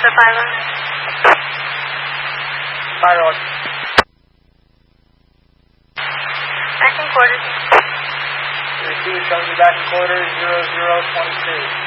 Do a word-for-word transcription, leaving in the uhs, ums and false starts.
Alpha Pilot. Pilot. Back in quarters. Received, coming back in quarters, zero zero twenty-two.